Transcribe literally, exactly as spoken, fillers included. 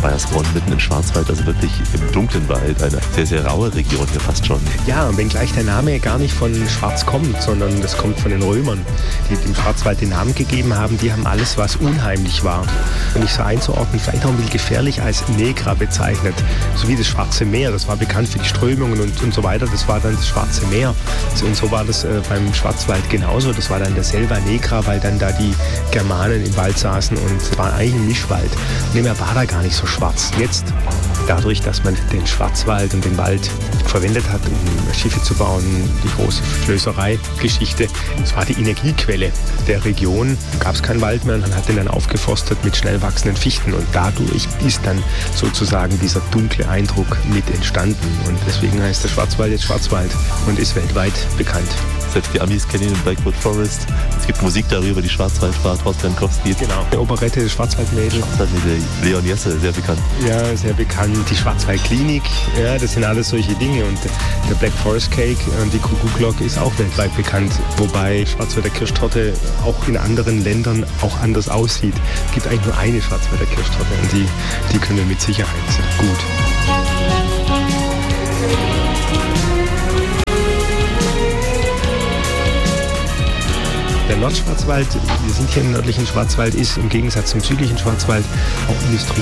Baiersbronn mitten im Schwarzwald, also wirklich im dunklen Wald, eine sehr, sehr raue Region hier fast schon. Ja, und wenngleich der Name gar nicht von Schwarz kommt, sondern das kommt von den Römern, die dem Schwarzwald den Namen gegeben haben. Die haben alles, was unheimlich war und nicht so einzuordnen, vielleicht auch ein bisschen gefährlich, als Negra bezeichnet. So wie das Schwarze Meer, das war bekannt für die Strömungen und, und so weiter, das war dann das Schwarze Meer. Und so war das äh, beim Schwarzwald genauso. Das war dann der Selva Negra, weil dann da die Germanen im Wald saßen und es war eigentlich ein Mischwald. Und dem war da gar nicht so schwarz. Jetzt, dadurch, dass man den Schwarzwald und den Wald verwendet hat, um Schiffe zu bauen, die große Flößerei-Geschichte, das war die Energiequelle der Region. Da gab es keinen Wald mehr und man hat den dann aufgeforstet mit schnell wachsenden Fichten und dadurch ist dann sozusagen dieser dunkle Eindruck mit entstanden und deswegen heißt der Schwarzwald jetzt Schwarzwald und ist weltweit bekannt. Selbst die Amis kennen den Blackwood Forest. Es gibt Musik darüber, die Schwarzwaldfahrt, Horst Jankowski. Genau. Die Operette Schwarzwaldmädel. Schwarzwaldmädel, Leon Jesse, sehr bekannt. Ja, sehr bekannt. Die Schwarzwaldklinik, ja, das sind alles solche Dinge. Und der Black Forest Cake und die Kuckuckglocke ist auch weltweit bekannt. Wobei Schwarzwälder Kirschtorte auch in anderen Ländern auch anders aussieht. Es gibt eigentlich nur eine Schwarzwälder Kirschtorte und die, die können wir mit Sicherheit gut. Der Nordschwarzwald, wir sind hier im nördlichen Schwarzwald, ist im Gegensatz zum südlichen Schwarzwald auch Industrie.